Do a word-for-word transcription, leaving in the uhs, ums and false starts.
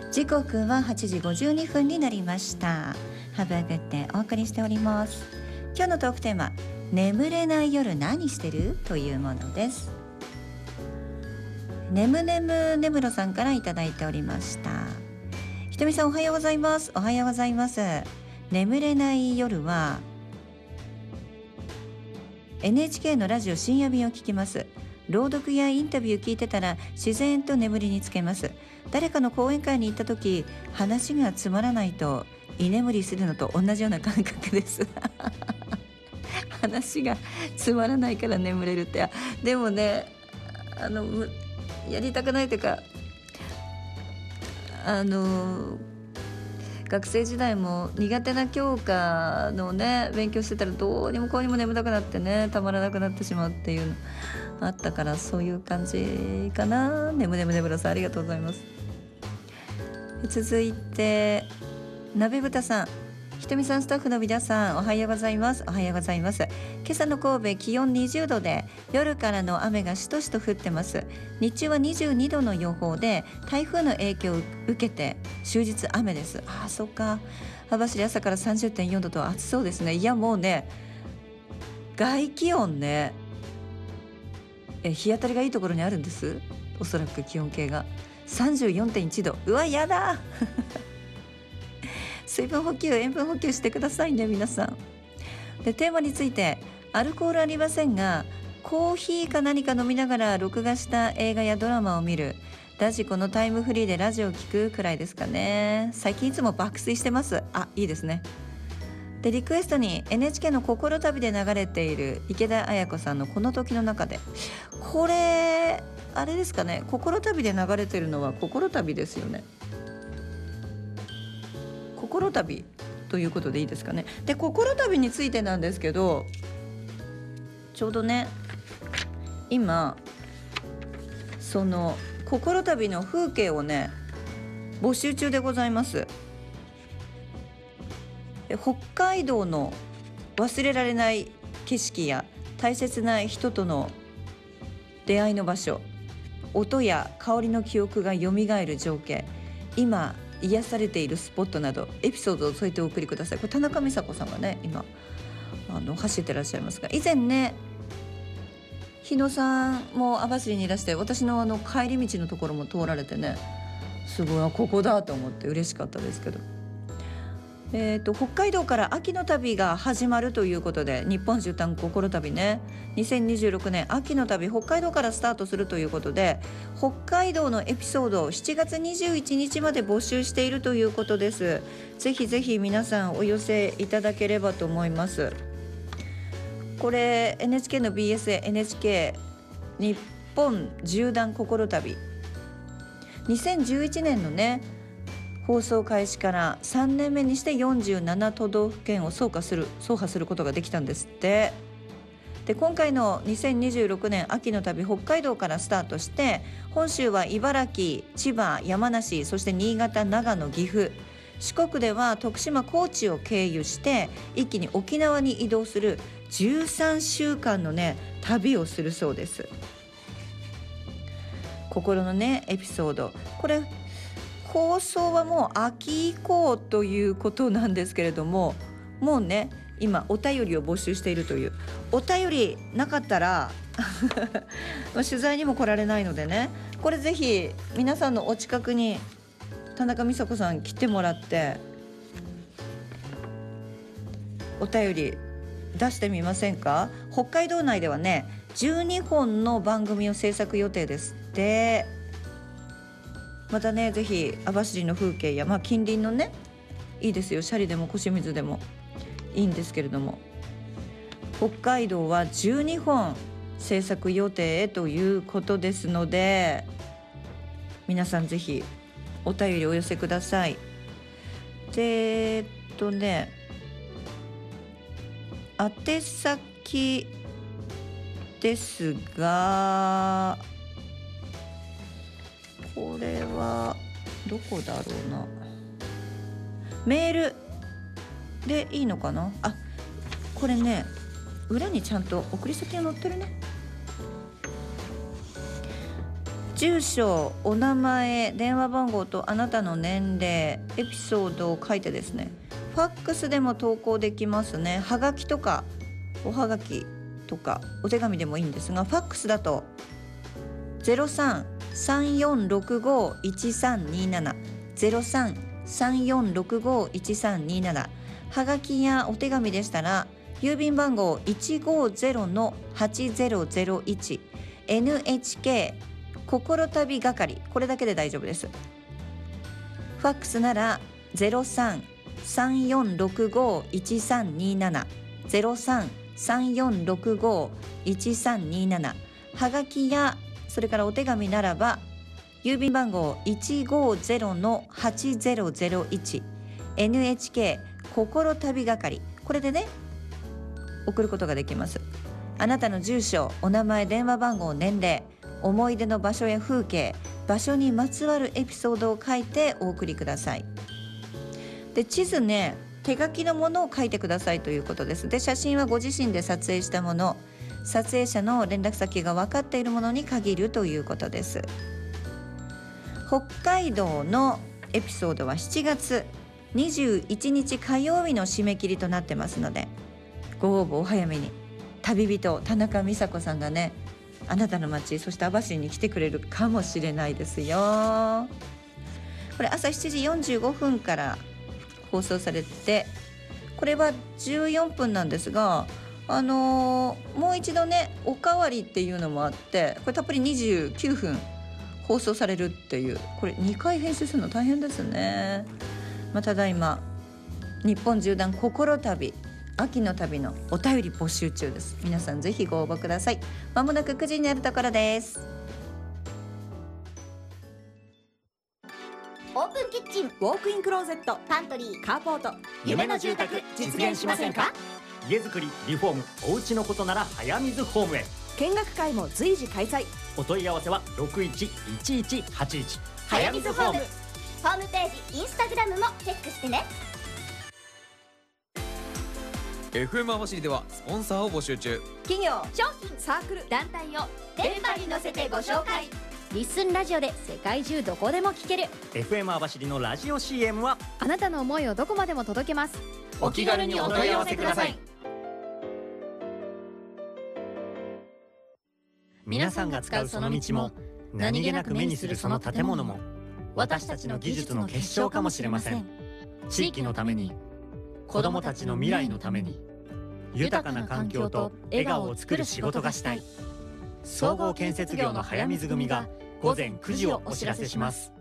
時刻ははちじごじゅうにふんになりました。ハブアグってお送りしております。今日のトークテーマ、眠れない夜何してるというものです。ねむねむねむろさんからいただいておりました。ひとみさんおはようございます。おはようございます。眠れない夜は エヌエイチケー のラジオ深夜便を聞きます。朗読やインタビュー聞いてたら自然と眠りにつけます。誰かの講演会に行った時、話がつまらないと居眠りするのと同じような感覚です話がつまらないから眠れるって。でもね、あのやりたくないというか、あの学生時代も苦手な教科のね勉強してたらどうにもこうにも眠たくなってね、たまらなくなってしまうっていうのあったから、そういう感じかな。ねむねむねむろさんありがとうございます。続いて鍋豚さん、ひとみさん、スタッフの皆さんおはようございます。おはようございます。今朝の神戸気温にじゅうどで夜からの雨がしとしと降ってます。日中はにじゅうにどの予報で台風の影響を受けて終日雨です。ああそっか。網走朝から さんじゅってんよんどと暑そうですね。いやもうね、外気温ね、え日当たりがいいところにあるんです。おそらく気温計が さんじゅうよんてんいちど。うわやだ水分補給塩分補給してくださいね皆さん。でテーマについて、アルコールありませんがコーヒーか何か飲みながら録画した映画やドラマを見る、ラジコのタイムフリーでラジオを聞くくらいですかね。最近いつも爆睡してます。あ、いいですね。でリクエストに エヌエイチケー の心旅で流れている池田綾子さんのこの時の中で、これあれですかね、心旅で流れてるのは心旅ですよね。心旅ということでいいですかね。で心旅についてなんですけど、ちょうどね今その心旅の風景をね募集中でございます。北海道の忘れられない景色や大切な人との出会いの場所、音や香りの記憶がよみがえる情景、今癒されているスポットなどエピソードを添えてお送りください。これ田中美佐子さんがね今あの走ってらっしゃいますが、以前ね日野さんも網走にいらして、私のあの帰り道のところも通られてね、すごいここだと思って嬉しかったですけど、えーと、北海道から秋の旅が始まるということで、日本縦断心旅ね、にせんにじゅうろくねん秋の旅北海道からスタートするということで、北海道のエピソードをしちがつにじゅういちにちまで募集しているということです。ぜひぜひ皆さんお寄せいただければと思います。これ エヌエイチケー の ビーエスエー エヌエイチケー 日本縦断心旅、にせんじゅういちねんのね放送開始からさんねんめにしてよんじゅうななとどうふけんを走破する走破することができたんですって。で今回のにせんにじゅうろくねん秋の旅、北海道からスタートして、本州は茨城、千葉、山梨、そして新潟、長野、岐阜、四国では徳島、高知を経由して一気に沖縄に移動するじゅうさんしゅうかんのね旅をするそうです。心のねエピソード、これ放送はもう秋以降ということなんですけれども、もうね今お便りを募集しているという。お便りなかったら取材にも来られないのでね、これぜひ皆さんのお近くに田中美佐子さん来てもらってお便り出してみませんか。北海道内ではねじゅうにほんの番組を制作予定ですって。またねぜひ網走の風景や、まあ、近隣のねいいですよ、シャリでも腰水でもいいんですけれども、北海道はじゅうにほん制作予定ということですので、皆さんぜひお便りお寄せください。でえっとね宛先ですが、これはどこだろうな、メールでいいのかな。あ、これね裏にちゃんと送り先が載ってるね。 住所、お名前、電話番号とあなたの年齢、エピソードを書いてですね、ファックスでも投稿できますね。はがきとかおはがきとかお手紙でもいいんですが、ファックスだと ゼロさん さんよんろくご いちさんになな ゼロさん さんよんろくご いちさんになな、はがきやお手紙でしたら郵便番号 いちごゼロのはちゼロゼロいち エヌエイチケー 心旅係、これだけで大丈夫です。ファックスなら ゼロさん さんよんろくご いちさんになな ゼロさん さんよんろくご いちさんになな、はがきやそれからお手紙ならば郵便番号 いちごゼロのはちゼロゼロいち エヌエイチケー 心旅係、これでね送ることができます。あなたの住所、お名前、電話番号、年齢、思い出の場所や風景、場所にまつわるエピソードを書いてお送りください。で、地図ね、手書きのものを書いてくださいということです。で、写真はご自身で撮影したもの、撮影者の連絡先が分かっているものに限るということです。北海道のエピソードはしちがつにじゅういちにち火曜日の締め切りとなってますので、ご応募お早めに。旅人田中美佐子さんがね、あなたの街、そして網走に来てくれるかもしれないですよ。これ朝しちじよんじゅうごふんから放送されて、これはじゅうよんぷんなんですが、あのー、もう一度ねおかわりっていうのもあって、これたっぷりにじゅうきゅうふん放送されるっていう、これにかい編集するの大変ですね。まあ、ただいま日本縦断心旅、秋の旅のお便り募集中です。皆さんぜひご応募ください。まもなくくじになるところです。 オープンキッチン、 ウォークインクローゼット、 パントリー、 カーポート、 夢の住宅実現しませんか？ 家づくり、リフォーム、お家のことなら早水ホームへ。 見学会も随時開催。 お問い合わせはろくいちいちいちはちいち。 早水ホーム。ホームページ、インスタグラムもチェックしてね。 エフエム 網走ではスポンサーを募集中。 企業、 商品、 サークル、 団体を電波に乗せてご紹介。リッスンラジオで世界中どこでも聞ける。 エフエム 網走のラジオ シーエム はあなたの思いをどこまでも届けます。 お気軽にお問い合わせください。皆さんが使うその道も、何気なく目にするその建物も、私たちの技術の結晶かもしれません。地域のために、子どもたちの未来のために、豊かな環境と笑顔を作る仕事がしたい。総合建設業の早水組が午前くじをお知らせします。